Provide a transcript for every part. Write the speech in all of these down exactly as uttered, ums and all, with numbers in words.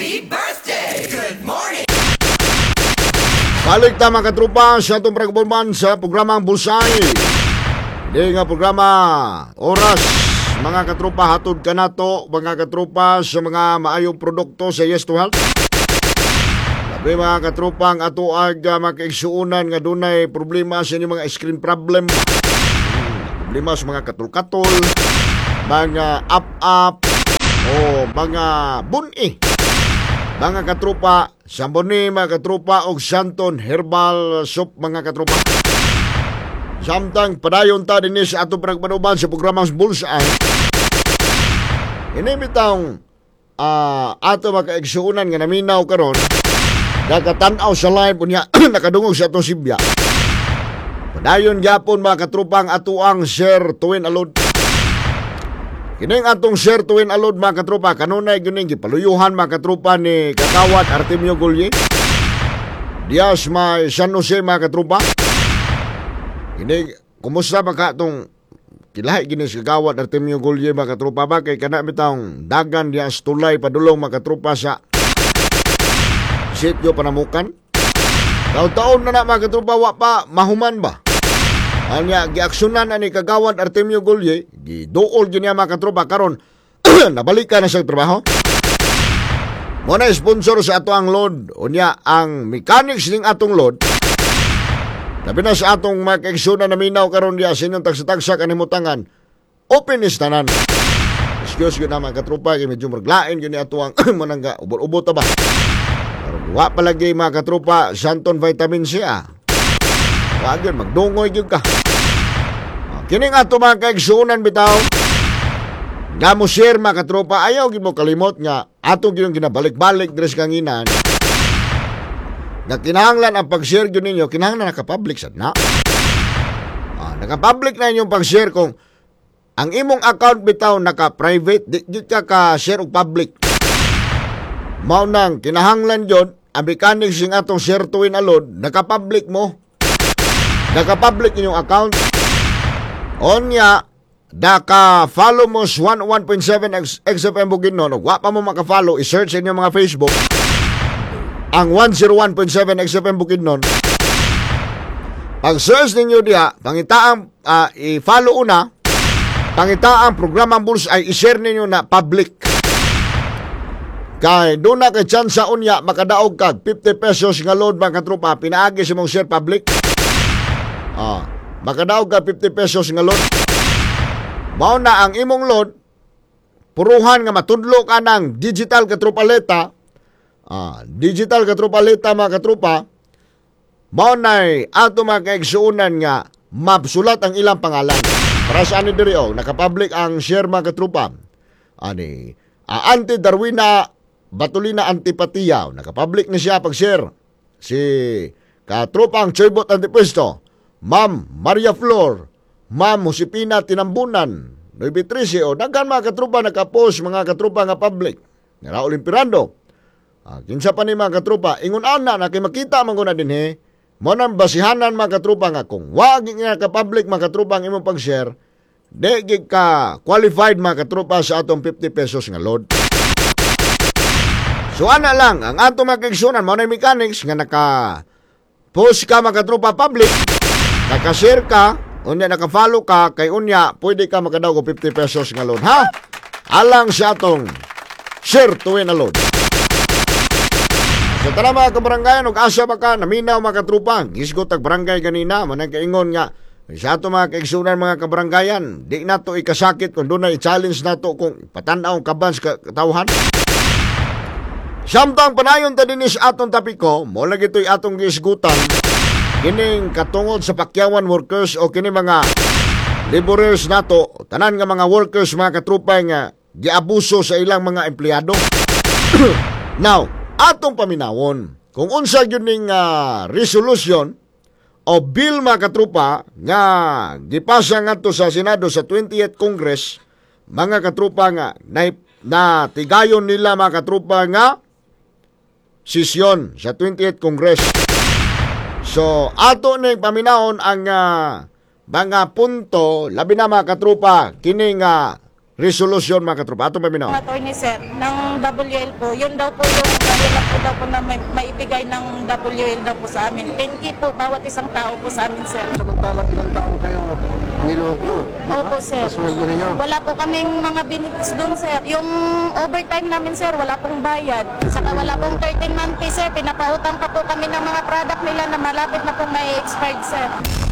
Happy birthday! Good morning! Balik ta mga katrupa sa itong pagpulman sa programang Bulsay. Hindi nga programa Oras. Mga katrupa, hatod ka na to, mga katrupa, sa mga maayong produkto sa Yes to Health. Labi mga katrupa, ang ato ag uh, makaigsuunan nga dunay problema sa inyong mga screen problem. Problema sa mga katul-katul, mga up-up, o mga buni. Mga katrupa, Samboni mga katrupa og Santon Herbal Soup mga katrupa. Samtang padayon ta din sa atong pagpanuban sa programang Bulsay. Inimitang uh, ato makaigsuunan nga naminaw karon. Nakatanaw sa live unya nakadungog sa atong Sibya. Padayon gyapon mga katrupa ang atuang share tuwin alod. Kining atong share tuwin alod mga katrupa, kanunay gining gipaluyuhan mga katrupa ni Kagawad Artemio Gulye. Dias may San Jose mga katrupa. Kini kumusta ba ka itong kilahi gini si Kagawad Artemio Gulye mga katrupa ba kay kana bitang dagan dias tulay padulong mga katrupa sa sityo Panamukan. Taon-taon na na mga katrupa wa pa mahuman ba? Anya giaksyonan ani Kagawad Artemio Gulye, giduol gyud niya mga katropa karon nabalikan na sa trabaho. Mo na sponsor sa ato ang load unya ang mechanics ning atong load. Labi na sa atong mga kaigsuna na minaw karon diya sinyong tagsa-tagsa kanimutangan. Open is tanan. Excuse gyud na mga katropa kay medyo maglain gyud ni ato ang manangga ubot-ubot ta ba. Karon wa palagi mga katropa Santon Vitamin C ah. Wag yun, magdungoy yun ka. Kining ato mga kaigsuunan bitaw. Nga mo share mga katropa, ayaw gid mo kalimot nga atong ginong ginabalik-balik dres kanginan. Nga kinahanglan ang pag-share yun ninyo, kinahanglan nakapublic sad na. Ah, nakapublic na inyong pag-share kung ang imong account bitaw naka-private, di, di ka ka-share og public. Mao nang kinahanglan yun, ang mechanics yung atong share tuwin alod, naka-public mo. Naka-public inyong account. Onya, naka-follow mo sa one oh one point seven X F M Bukidnon. O wa pa mo maka-follow, i-search sa inyong mga Facebook. Ang one oh one point seven X F M Bukidnon. Pag-search ninyo diha, pangitaang uh, i-follow una, pangitaang programang Bulsay, i-share ninyo na public. Kay doon na kay chance sa unya, makadaog kag fifty pesos nga load mga katrupa, pinaagi sa mong share public. Ah, makadaog ka fifty pesos nga load. Mao na ang imong load, puruhan nga matudlo ka ng digital katrupaleta. Ah, digital katrupaleta mga katrupa. Mao na ato mga kaigsuunan nga mapsulat ang ilang pangalan. Para sa ani diri oh, nakapublic ang share mga katrupa. Ani, uh, Auntie Darwina Batulina Antipatiya, nakapublic na siya pag-share. Si katrupang Choybot Antipuesto, Ma'am Maria Flor, Ma'am Josepina Tinambunan, Noy Beatrice, o daghan mga katrupa nakapost mga katrupa nga public. Nga Raul Impirando. Ah, kinsa pa ni mga katrupa, ingon ana na kay makita man guna din he. Mo nang basihanan mga katrupa nga kung wag nga ka public mga katrupa ang imong pag-share, di gid ka qualified mga katrupa sa atong fifty pesos nga load. So ana lang ang ato mga kaigsunan mo na mechanics nga naka post ka mga katrupa public. Naka-share ka, unya naka-follow ka, kay unya, pwede ka makadaw ko fifty pesos nga load, ha? Alang sa atong share tuwin na load. So tara mga kabaranggayan, huwag asa ba ka, naminaw mga katrupa, gisgot ang barangay kanina, manang kaingon nga, sa ato mga kaigsunan mga kabaranggayan, di na to ikasakit kung doon na i-challenge na to kung patanaw ang kaban sa katawhan. Samtang panayon ta din sa atong tapiko, mo lagi ito'y atong gisgutan, kining katungod sa pakyawan workers o kining mga laborers nato, tanan nga mga workers, mga katrupa nga giabuso sa ilang mga empleyado. Now, atong paminawon kung unsa gyud ning uh, resolution o bill mga katrupa nga gipasa ngadto sa Senado sa twentieth Congress, mga katrupa nga na, na tigayon nila mga katrupa nga sesyon sa twentieth Congress. So, ato na paminahon ang uh, mga punto, labi na mga katrupa, kining uh, resolusyon mga katropa. Ato paminaw. Attorney sir, ng W L po, yun daw po yung kailan po daw po na may, maibigay ng W L daw po sa amin. ten K po bawat isang tao po sa amin sir. Samantalang ilang taon kayo niloko. Opo sir. Pasweldo ninyo. Wala po kaming mga benefits doon sir. Yung overtime namin sir, wala pong bayad. Saka wala pong thirteen month pay sir. Pinapautang pa po kami ng mga product nila na malapit na pong may expired sir.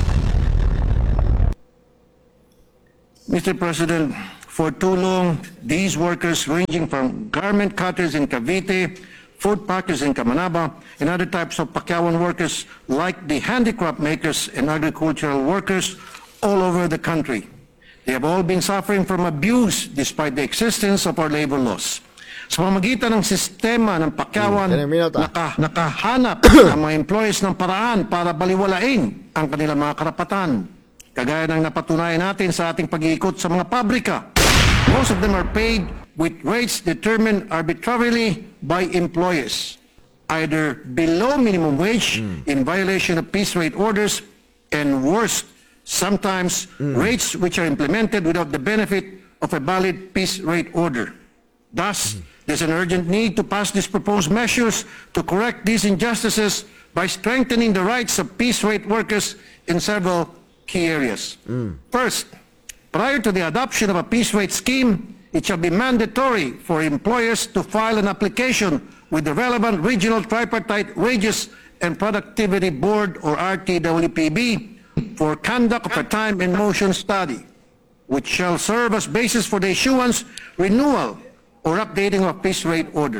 Mister President, for too long, these workers ranging from garment cutters in Cavite, food packers in Camanaba, and other types of Pacquiaoan workers like the handicraft makers and agricultural workers all over the country. They have all been suffering from abuse despite the existence of our labor laws. Sa pamamagitan ng sistema ng Pacquiaoan, Hmm, minute, ah. naka, nakahanap ang mga employees ng paraan para baliwalain ang kanilang mga karapatan. Kagaya ng napatunayan natin sa ating pag-iikot sa mga pabrika. Most of them are paid with rates determined arbitrarily by employers, either below minimum wage in violation of piece rate orders, and worse, sometimes rates which are implemented without the benefit of a valid piece rate order. Thus, there's an urgent need to pass these proposed measures to correct these injustices by strengthening the rights of piece rate workers in several key areas. First, prior to the adoption of a piece rate scheme, it shall be mandatory for employers to file an application with the relevant regional tripartite wages and productivity board, or R T W P B, for conduct of a time and motion study, which shall serve as basis for the issuance, renewal, or updating of piece rate order.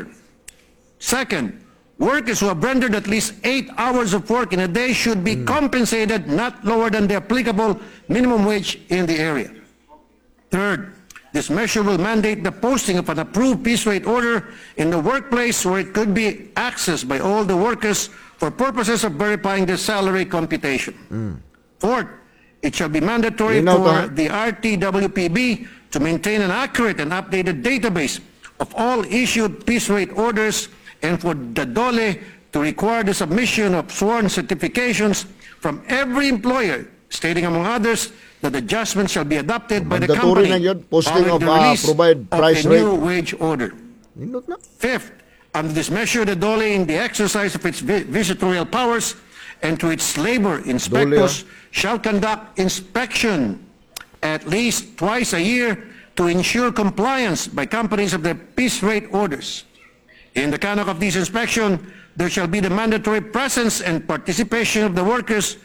Second, workers who have rendered at least eight hours of work in a day should be compensated not lower than the applicable minimum wage in the area. Third, this measure will mandate the posting of an approved piece rate order in the workplace where it could be accessed by all the workers for purposes of verifying their salary computation. Fourth, it shall be mandatory You know for that. the R T W P B to maintain an accurate and updated database of all issued piece rate orders, and for the D O L E to require the submission of sworn certifications from every employer, stating among others that adjustments shall be adopted by the Mandatory company na yun, posting following of, the uh, release provide of price a rate. new wage order. Nindot na. Fifth, under this measure, the D O L E, in the exercise of its vi- visitorial powers and to its labor inspectors, shall conduct inspection at least twice a year to ensure compliance by companies of the piece rate orders. In the conduct of this inspection, there shall be the mandatory presence and participation of the workers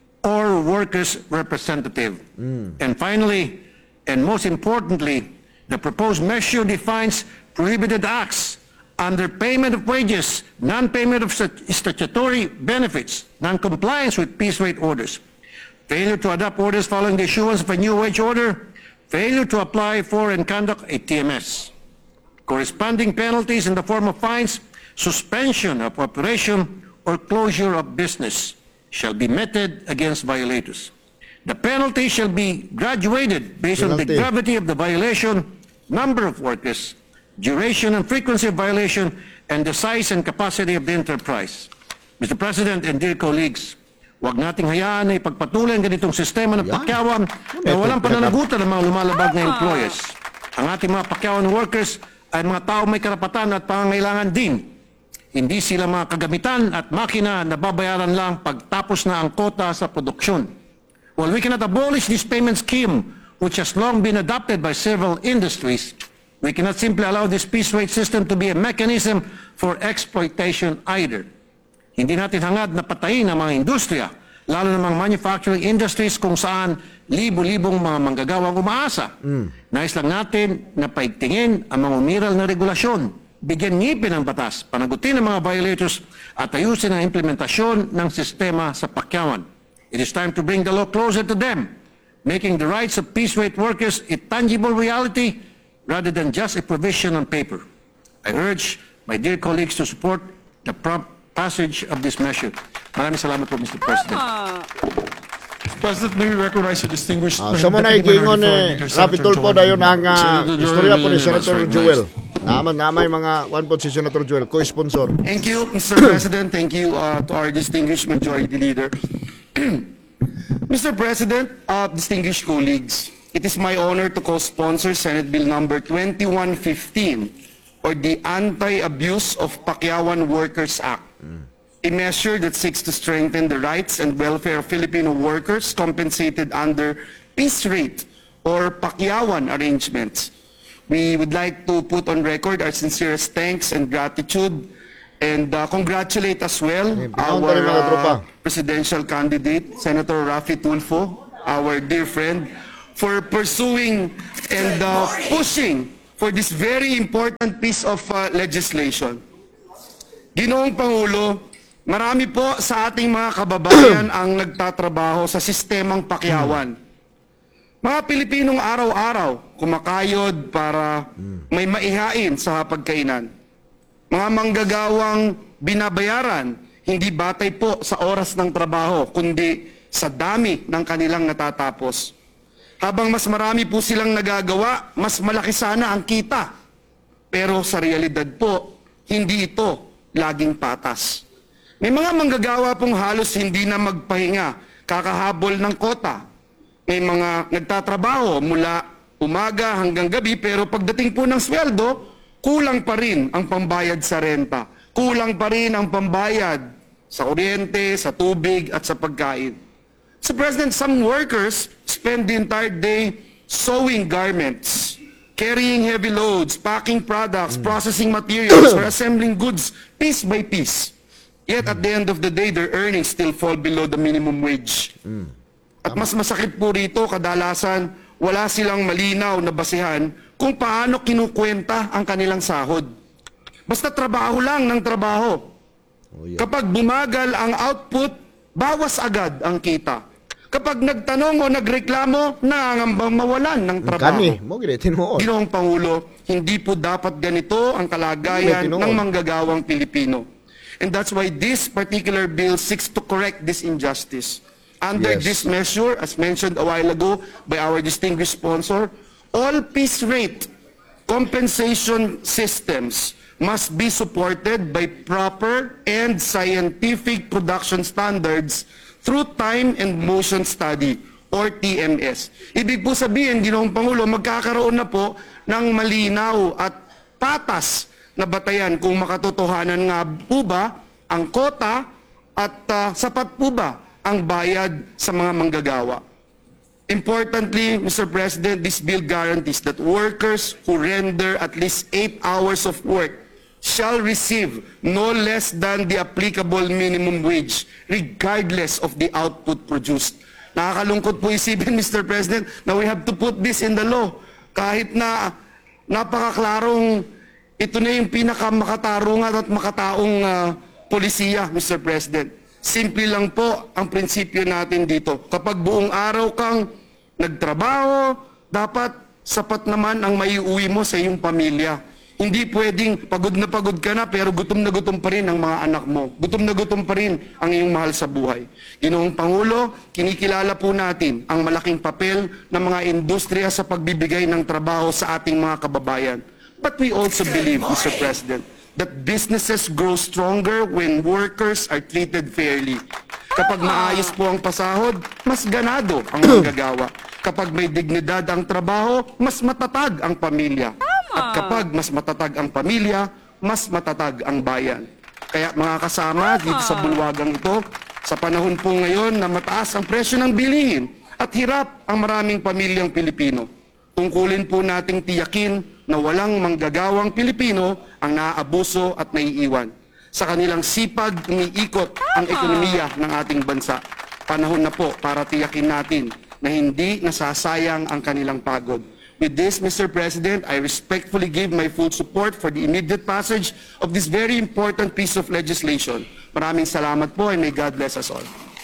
or workers' representative. And finally, and most importantly, the proposed measure defines prohibited acts under payment of wages, non-payment of stat- statutory benefits, non-compliance with piece rate orders, failure to adopt orders following the issuance of a new wage order, failure to apply for and conduct a T M S. Corresponding penalties in the form of fines, suspension of operation, or closure of business shall be meted against violators. The penalty shall be graduated based on the Penalty. gravity of the violation, number of workers, duration and frequency of violation, and the size and capacity of the enterprise. Mister President and dear colleagues, huwag nating hayaan na ipagpatuloy ang ganitong sistema ng Yan. Pacquiaoan na walang pananagutan ng mga lumalabag na employers. Ang ating mga Pacquiaoan workers ay mga tao may karapatan at pangangailangan din. Hindi sila mga kagamitan at makina na babayaran lang pagtapos na ang kota sa produksyon. While we cannot abolish this payment scheme, which has long been adopted by several industries, we cannot simply allow this piece rate system to be a mechanism for exploitation either. Hindi natin hangad na patayin ang mga industriya, lalo na mga manufacturing industries kung saan libo-libong mga manggagawang umaasa. Nais lang natin na paigtingin ang mga umiral na regulasyon, bigyan ngipin ang batas, panagutin ang mga violators at ayusin ang implementasyon ng sistema sa Pacquiaoan. It is time to bring the law closer to them, making the rights of piece rate workers a tangible reality rather than just a provision on paper. I urge my dear colleagues to support the prompt passage of this measure. Maraming salamat po, Mister President. President, may we recognize the distinguished... Ah, sa mga naigingon ni Rapi Tulfo dayon ang uh, istorya po ni Senator Joel. Naman namay mga one po si Senator Joel, co-sponsor. Thank you, Mister President. Thank you uh, to our distinguished Majority Leader. Mister President, uh, distinguished colleagues, it is my honor to co-sponsor Senate Bill number twenty-one fifteen, or the Anti-Abuse of Pacquiaoan Workers Act, a measure that seeks to strengthen the rights and welfare of Filipino workers compensated under peace rate or Pacquiaoan arrangements. We would like to put on record our sincerest thanks and gratitude and uh, congratulate as well Eh, binaon our tayo, mga tropa. uh, presidential candidate, Senator Raffy Tulfo, our dear friend, for pursuing and uh, pushing for this very important piece of uh, legislation. Ginoong Pangulo, marami po sa ating mga kababayan ang nagtatrabaho sa sistemang Pacquiaoan. Mga Pilipinong araw-araw kumakayod para may maihain sa hapagkainan. Mga manggagawang binabayaran, hindi batay po sa oras ng trabaho, kundi sa dami ng kanilang natatapos. Habang mas marami po silang nagagawa, mas malaki sana ang kita. Pero sa realidad po, hindi ito laging patas. May mga manggagawa pong halos hindi na magpahinga, kakahabol ng kota. May mga nagtatrabaho mula umaga hanggang gabi, pero pagdating po ng sweldo, kulang pa rin ang pambayad sa renta. Kulang pa rin ang pambayad sa kuryente, sa tubig at sa pagkain. So President, some workers spend the entire day sewing garments, carrying heavy loads, packing products, processing materials, or assembling goods piece by piece. Yet at the end of the day, their earnings still fall below the minimum wage. At mas masakit po rito, kadalasan, wala silang malinaw na basehan kung paano kinukwenta ang kanilang sahod. Basta trabaho lang ng trabaho. Oh, yeah. Kapag bumagal ang output, bawas agad ang kita. Kapag nagtanong o nagreklamo, nangangambang mawalan ng trabaho. Kani, mo gini tinuod. Ginoong Pangulo, hindi po dapat ganito ang kalagayan Hindi, tinuod. ng manggagawang Pilipino. And that's why this particular bill seeks to correct this injustice. Under Yes. this measure, as mentioned a while ago by our distinguished sponsor, all piece rate compensation systems must be supported by proper and scientific production standards through time and motion study, or T M S. Ibig po sabihin, Ginoong Pangulo, magkakaroon na po ng malinaw at patas na batayan kung makatotohanan nga po ba ang kota at uh, sapat po ba ang bayad sa mga manggagawa. Importantly, Mister President, this bill guarantees that workers who render at least eight hours of work shall receive no less than the applicable minimum wage, regardless of the output produced. Nakakalungkot po isipin, Mister President, na we have to put this in the law. Kahit na napakaklarong ito na yung pinakamakatarungan at makataong uh, polisiya, Mister President. Simple lang po ang prinsipyo natin dito. Kapag buong araw kang nagtrabaho, dapat sapat naman ang maiuwi mo sa iyong pamilya. Hindi pwedeng pagod na pagod ka na pero gutom na gutom pa rin ang mga anak mo. Gutom na gutom pa rin ang iyong mahal sa buhay. Ginoong Pangulo, kinikilala po natin ang malaking papel ng mga industriya sa pagbibigay ng trabaho sa ating mga kababayan. But we also believe, Mister President, that businesses grow stronger when workers are treated fairly. Kapag maayos po ang pasahod, mas ganado ang manggagawa. Kapag may dignidad ang trabaho, mas matatag ang pamilya. At kapag mas matatag ang pamilya, mas matatag ang bayan. Kaya mga kasama dito sa bulwagang ito, sa panahon po ngayon na mataas ang presyo ng bilihin at hirap ang maraming pamilyang Pilipino, tungkulin po nating tiyakin na walang manggagawang Pilipino ang naaabuso at naiiwan. Sa kanilang sipag, umiikot ang ekonomiya ng ating bansa. Panahon na po para tiyakin natin na hindi nasasayang ang kanilang pagod. With this, Mister President, I respectfully give my full support for the immediate passage of this very important piece of legislation. Maraming salamat po and may God bless us all.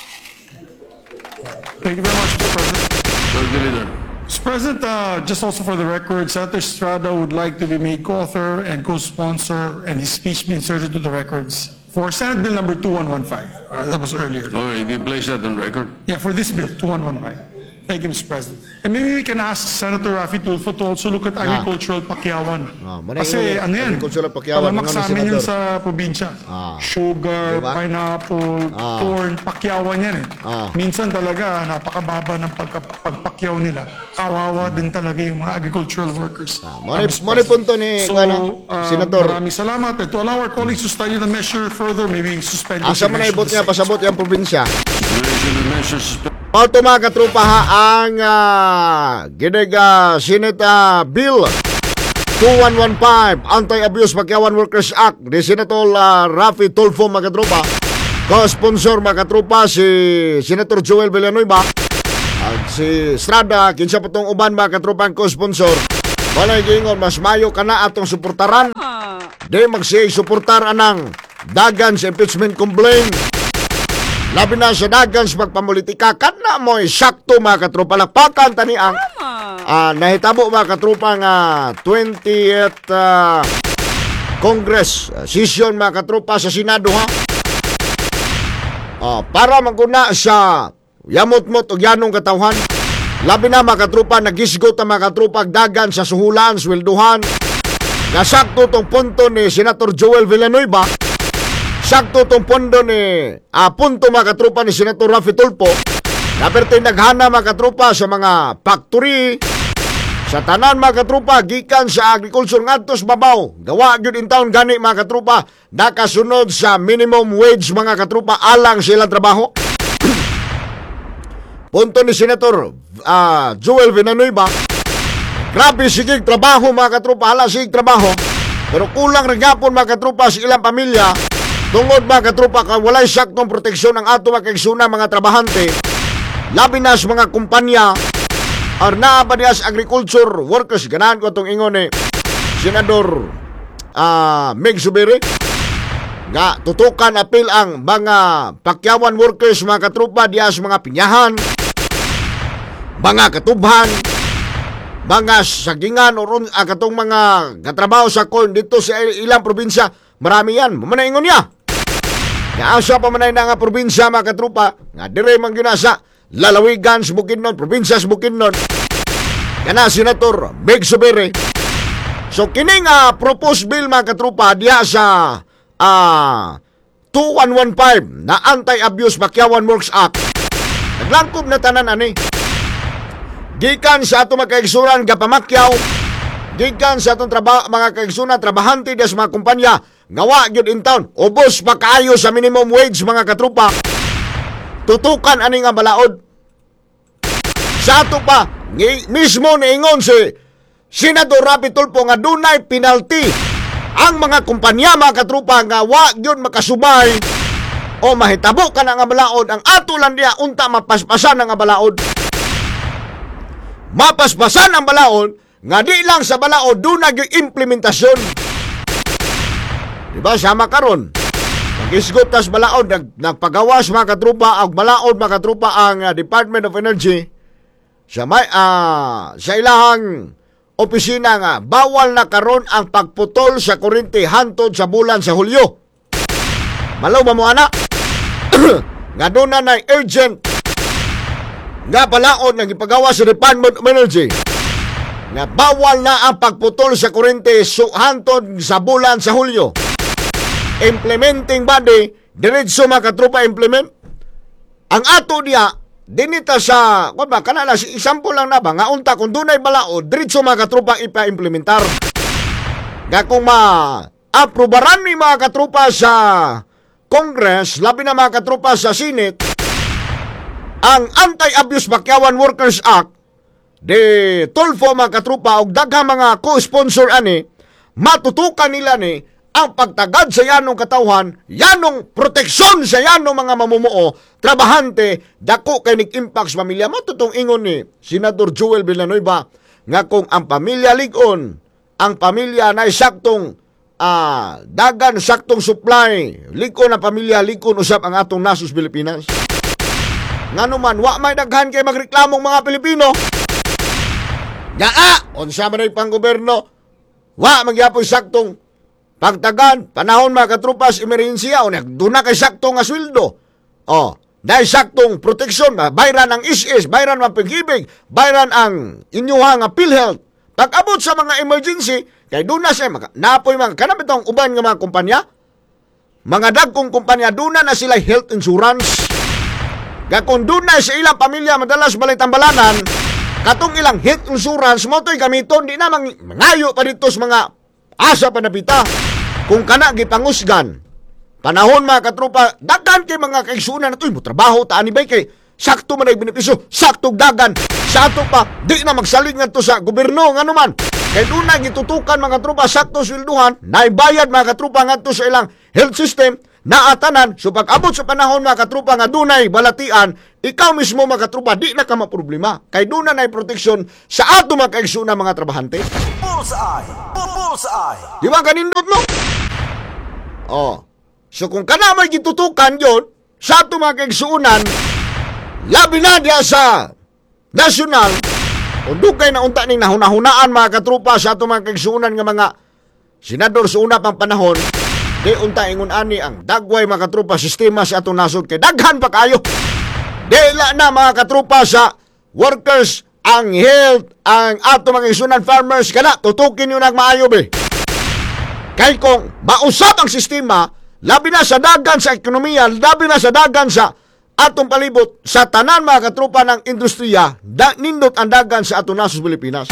Thank you very much, Mister President. Mister President, uh, just also for the record, Senator Estrada would like to be made co-author and co-sponsor and his speech be inserted to the records for Senate Bill number two one one five. Uh, that was earlier. Okay, you can place that on record. Yeah, for this bill, two one one five. Thank you, Mister President. And maybe we can ask Senator Raffy Tulfo to also look at agricultural pakyawan. Ah, manay Kasi ingon, ano yan, agricultural pakyawan, talamak mga sa amin yan senador. sa probinsya. Ah. Sugar, Diba? pineapple, Ah. corn, pakyawan yan eh. Ah. Minsan talaga, napakababa ng pagka, pagpakyaw nila. Kawawa din talaga yung mga agricultural workers. Muna Mister muna President. punto ni So, ano, uh, Senador. maraming salamat. And to allow our colleagues to study the measure further, maybe suspend Asa man na ibot niya, pasabot yung probinsya. Duration of measures suspended. Auto mga katropa ha, ang uh, Ginega Senate uh, Bill twenty-one fifteen Anti-Abuse Pakyawan Workers Act ni Senator uh, Raffy Tulfo mga katropa. Co-sponsor mga katropa si Senator Joel Villanueva at si Estrada, kinsa pa tong uban mga katropa ang co-sponsor. Walay gingon mas mayo kana atong suportaran. Di magsiyay suportar anang dagan sa impeachment complaint. Labi na sa dagan sa pagpamulitika, kana mo'y sakto mga katropa. Lakpakan tani ang uh, nahitabo mga katropa nga twentieth uh, Congress uh, session mga katropa sa Senado ha. Uh, para maguna sa yamot-mot o yanong katawhan. Labi na mga katropa, nagisgot ang mga katropa dagan sa suhulan, swelduhan. Nasakto tong punto ni Senator Joel Villanueva. Sakto tong pondo ni ah, punto mga katropa ni Senator Raffy Tulfo. Naperti naghana mga katropa sa mga factory, sa tanan mga katropa, gikan sa agriculture ngadtos babaw. Gawa gyud in town gani mga katropa, nakasunod sa minimum wage mga katropa alang sila trabaho. Punto ni Senator uh, Joel Villanueva, grabe sigig trabaho mga katropa, hala sigig trabaho. Pero kulang rin gapon mga katropa sa ilang pamilya. Tungod mga katropa, ka walay saktong proteksyon ang ato mga kaigsunan mga trabahante. Labi na sa mga kumpanya or naa pa diya sa agriculture workers. Ganahan ko itong ingon ni Senador uh, Meg Zubiri. Nga tutukan apil ang mga pakyawan workers mga katropa diya sa mga pinyahan, mga katubhan, mga sagingan o ron, ah, katong mga katrabaho sa corn dito sa ilang probinsya. Marami yan. Manaingon niya. Naasa pa manay na nga probinsya mga katropa. Nga dire man ginasa. Lalawigan sa Bukidnon, probinsya sa Bukidnon. Kana Senator Meg Zubiri. So kining uh, proposed bill mga katropa diya sa uh, twenty-one fifteen na Anti-Abuse Pakyawan Works Act. Naglangkob na tanan ani. Gikan sa ato mga kaigsunan gapamakyaw. Gikan sa atong traba, mga kaigsunan trabahante des mga kumpanya. Ngawa gyud in town, ubos pa kaayo sa minimum wage mga katropa. Tutukan ani nga balaod. Sa ato pa, ng, mismo niingon si Senador Raffy Tulfo nga dunay penalty ang mga kumpanya mga katropa nga wa gyud makasubay o mahitabo ka na nga balaod. Ang ato lang diya unta mapaspasan nga balaod. Mapaspasan ang balaod nga di lang sa balaod dunay gyud implementasyon. Diba, sama karon. Nag-isgot tas balaod, nag, nagpagawas mga katrupa, ang balaod mga katrupa ang uh, Department of Energy sa may, uh, sa ilahang opisina nga, bawal na karon ang pagputol sa kuryente hantod sa bulan sa Hulyo. Malaw ba mo anak? Nga doon na na urgent nga balaod nang ipagawa sa Department of Energy nga bawal na ang pagputol sa kuryente so hantod sa bulan sa Hulyo. Implementing body, diretso mga katrupa implement. Ang ato diya, dinita sa, kung ba, kanala, example lang na ba, nga unta, kung dunay balaod, diretso mga katrupa ipa-implementar. Nga kung ma-aprobaran ni mga katrupa sa Congress, labi na mga katrupa sa Senate, ang Anti-Abuse Pakyawan Workers Act, de Tulfo mga katrupa, o daghang mga co-sponsor ani, matutukan nila ni, ang pagtagad sa yanong katawhan, yanong proteksyon sa yanong mga mamumuo, trabahante, dako kay nig-impact sa pamilya. Matutong ingon ni Senador Joel Villanueva nga kung ang pamilya ligon, ang pamilya na saktong uh, dagan, saktong supply, ligon ang pamilya, ligon usap ang atong nasus Pilipinas. Nga naman, wa may daghan kay magreklamong mga Pilipino. Yaa, unsa man ay panggoberno, wa magyapon saktong pagtagan, panahon mga katrupas, emerensya, o doon na kay sakto nga sweldo. O, dahil saktong proteksyon, ba? Bayran ang I S I S, bayran ang pag-ibig, bayran ang inyuha nga PhilHealth. Pag-abot sa mga emergency, kay doon na siya, maka, napoy mga, kanap itong uban nga mga kumpanya, mga dagkong kumpanya, doon na na sila health insurance. Kung doon na sa ilang pamilya, madalas balay tambalanan, katong ilang health insurance, mo to'y gamiton, di na mang, mangayo pa dito sa mga asa panapita. Kung kana gipangusgan, panahon mga katropa, dagan kay mga kaigsunan na ito'y mo trabaho, taan ibay kay sakto man ay benepisyo, saktong dagan, sa ato pa, di na magsalig nga to sa gobyerno, nga naman. Kaya doon na gitutukan mga tropa, sakto swelduhan, naibayad mga katropa nga to sa ilang health system, naatanan, so pag abot sa panahon mga katropa nga dunay balatian, ikaw mismo mga katropa, di na ka maproblema. Kaya doon na na proteksyon sa ato mga kaigsunan mga trabahante. Bullseye! Bullseye! Di ba ganindot no? Oh. So kung kana may gitutukan yon sa ato mga kaigsunan, labi na diya sa nasyonal, kung dugay na unta ning nahunahunaan mga katropa sa ato mga kaigsunan nga mga senador sa una pang panahon, di unta ingon ani ang dagway mga katropa sistema sa atong nasod kay daghan pa kayo. Dila na mga katropa sa workers, ang health, ang ato mga kaigsunan farmers, kana tutukin yun ang maayo be. Kay kung mausap ang sistema, labi na sa dagan sa ekonomiya, labi na sa dagan sa atong palibot, sa tanan mga katropa ng industriya, da, nindot ang dagan sa atong nasod Pilipinas.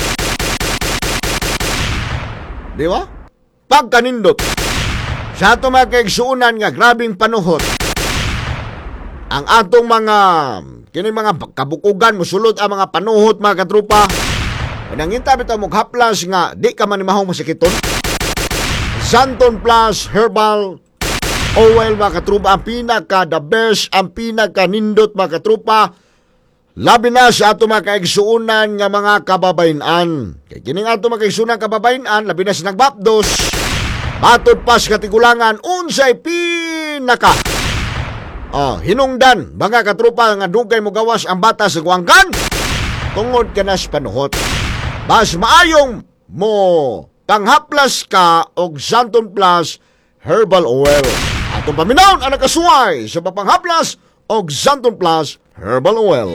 Di ba? Pagka nindot, sa atong mga kaigsuunan nga grabing panuhot, ang atong mga kini mga kabukugan, musulod ang mga panuhot mga katropa, nanginta bitaw mo haplas nga di ka man mahong masikiton. Santon Plus Herbal Oil mga katropa, ang pinaka the best, ang pinaka nindot mga katropa, labi na sa ato mga kaigsuunan nga mga kababayan. Kaya kining ato mga kaigsuunan kababayan, labi na sa nagbapdos, matod pas katigulangan, unsay pinaka oh, hinungdan mga katropa nga dugay mo gawas ang bata sa guangkan, tungod ka na sa panuhot. Mas maayong mo panghaplas ka og Santon Plus Herbal Oil. Atong paminaw ang nakasuway sa papanghaplas og Santon Plus Herbal Oil.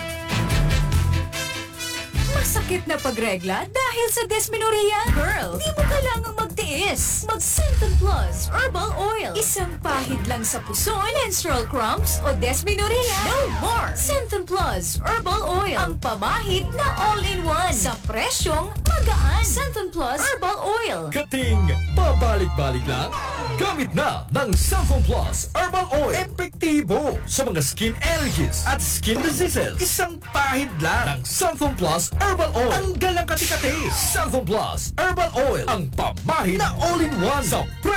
Masakit na pagregla dahil sa dysmenorrhea? Girl, di mo kailangang magtiis. Mag-Centon Plus Herbal Oil. Isang pahid lang sa puso, menstrual cramps o dysmenorrhea. No more! Centon Plus Herbal Oil. Ang pamahid na all-in-one. Sa presyong magaan. Centon Plus Herbal Oil. Kating pabalik-balik lang? Gamit na ng Centon Plus Herbal Oil. Epektibo sa mga skin allergies at skin diseases. Isang pahid lang ng Centon Plus Herbal Oil. Ang galang kati-kati. Centon Plus Herbal Oil. Ang pamahid na all-in-one sa